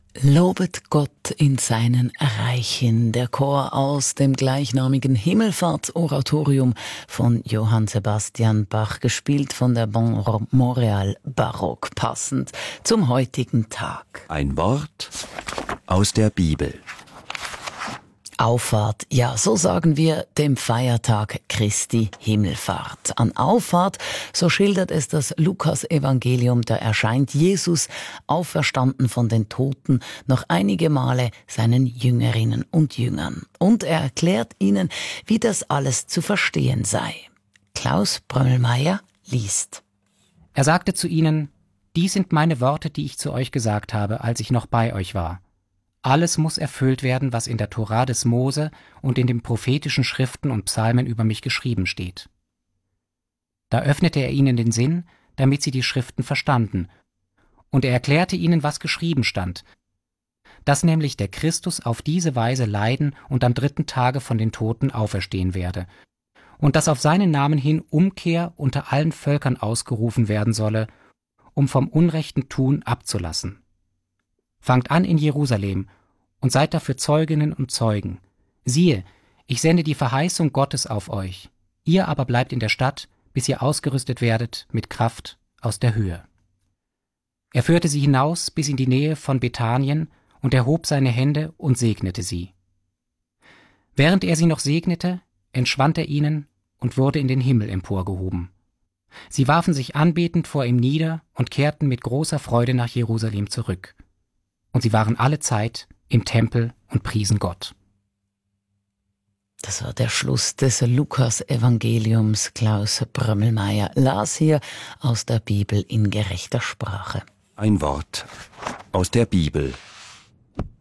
Lobet Gott in seinen Reichen. Der Chor aus dem gleichnamigen Himmelfahrtsoratorium von Johann Sebastian Bach, gespielt von der Banque Montréal Baroque, passend zum heutigen Tag. Ein Wort aus der Bibel. Auffahrt, ja, so sagen wir dem Feiertag Christi Himmelfahrt. An Auffahrt, so schildert es das Lukas-Evangelium, da erscheint Jesus, auferstanden von den Toten, noch einige Male seinen Jüngerinnen und Jüngern. Und er erklärt ihnen, wie das alles zu verstehen sei. Klaus Brömmelmeier liest. Er sagte zu ihnen: Dies sind meine Worte, die ich zu euch gesagt habe, als ich noch bei euch war. Alles muss erfüllt werden, was in der Tora des Mose und in den prophetischen Schriften und Psalmen über mich geschrieben steht. Da öffnete er ihnen den Sinn, damit sie die Schriften verstanden, und er erklärte ihnen, was geschrieben stand, dass nämlich der Christus auf diese Weise leiden und am 3. Tage von den Toten auferstehen werde, und dass auf seinen Namen hin Umkehr unter allen Völkern ausgerufen werden solle, um vom unrechten Tun abzulassen. Fangt an in Jerusalem und seid dafür Zeuginnen und Zeugen. Siehe, ich sende die Verheißung Gottes auf euch. Ihr aber bleibt in der Stadt, bis ihr ausgerüstet werdet mit Kraft aus der Höhe. Er führte sie hinaus bis in die Nähe von Bethanien und erhob seine Hände und segnete sie. Während er sie noch segnete, entschwand er ihnen und wurde in den Himmel emporgehoben. Sie warfen sich anbetend vor ihm nieder und kehrten mit großer Freude nach Jerusalem zurück. Und sie waren alle Zeit im Tempel und priesen Gott. Das war der Schluss des Lukas-Evangeliums. Klaus Brömmelmeier las hier aus der Bibel in gerechter Sprache. Ein Wort aus der Bibel.